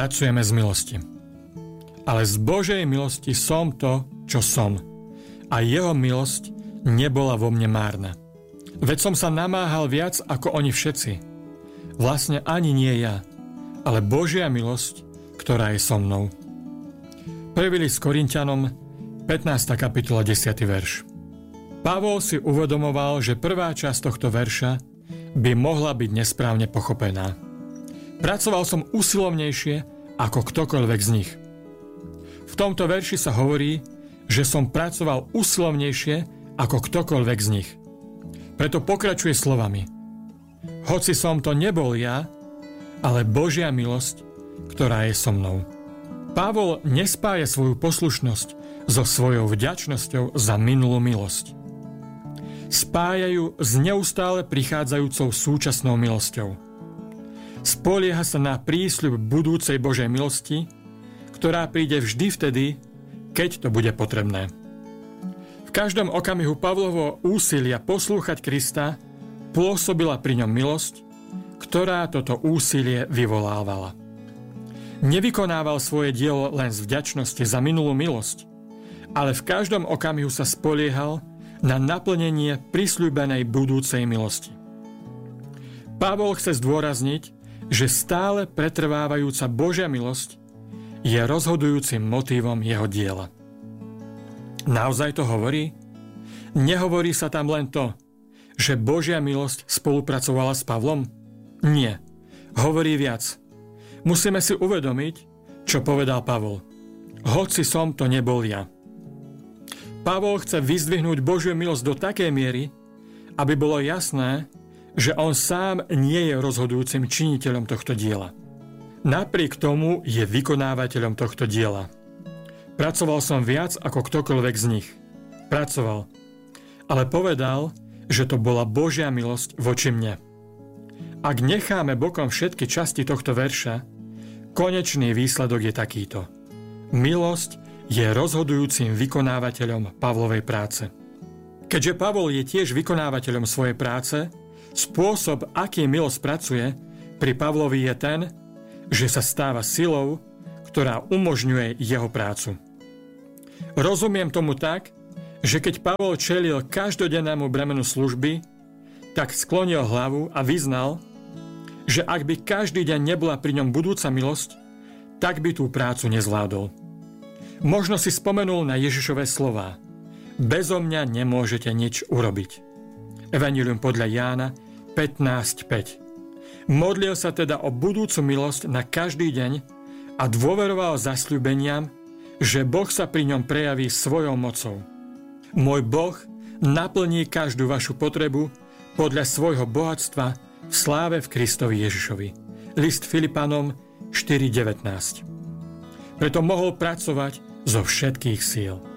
pracujeme z milosti. Ale z Božej milosti som to, čo som. A jeho milosť nebola vo mne márna. Veď som sa namáhal viac ako oni všetci. Vlastne ani nie ja, ale Božia milosť, ktorá je so mnou. 1. list Korinťanom, 15. kapitola, 10. verš. Pavol si uvedomoval, že prvá časť tohto verša by mohla byť nesprávne pochopená. Pracoval som usilovnejšie ako ktokoľvek z nich. V tomto verši sa hovorí, že som pracoval usilovnejšie ako ktokoľvek z nich. Preto pokračuje slovami: hoci som to nebol ja, ale Božia milosť, ktorá je so mnou. Pavol nespája svoju poslušnosť so svojou vďačnosťou za minulú milosť. Spájajú s neustále prichádzajúcou súčasnou milosťou. Spolieha sa na prísľub budúcej Božej milosti, ktorá príde vždy vtedy, keď to bude potrebné. V každom okamihu Pavlovho úsilia poslúchať Krista pôsobila pri ňom milosť, ktorá toto úsilie vyvolávala. Nevykonával svoje dielo len z vďačnosti za minulú milosť, ale v každom okamihu sa spoliehal na naplnenie prisľúbenej budúcej milosti. Pavol chce zdôrazniť, že stále pretrvávajúca Božia milosť je rozhodujúcim motívom jeho diela. Naozaj to hovorí? Nehovorí sa tam len to, že Božia milosť spolupracovala s Pavlom? Nie. Hovorí viac. Musíme si uvedomiť, čo povedal Pavol. Hoci som to nebol ja. Pavol chce vyzdvihnúť Božiu milosť do takej miery, aby bolo jasné, že on sám nie je rozhodujúcim činiteľom tohto diela. Napriek tomu je vykonávateľom tohto diela. Pracoval som viac ako ktokoľvek z nich. Pracoval. Ale povedal, že to bola Božia milosť voči mne. Ak necháme bokom všetky časti tohto verša, konečný výsledok je takýto. Milosť je rozhodujúcim vykonávateľom Pavlovej práce. Keďže Pavol je tiež vykonávateľom svojej práce, spôsob, aký milosť pracuje pri Pavlovi je ten, že sa stáva silou, ktorá umožňuje jeho prácu. Rozumiem tomu tak, že keď Pavol čelil každodennému bremenu služby, tak sklonil hlavu a vyznal, že ak by každý deň nebola pri ňom budúca milosť, tak by tú prácu nezvládol. Možno si spomenul na Ježišove slová: bezo mňa nemôžete nič urobiť. Evanjelium podľa Jána 15:5. Modlil sa teda o budúcu milosť na každý deň a dôveroval zasľúbeniam, že Boh sa pri ňom prejaví svojou mocou. Môj Boh naplní každú vašu potrebu podľa svojho bohatstva v sláve v Kristovi Ježišovi. List Filipanom 4:19. Preto mohol pracovať zo všetkých síl.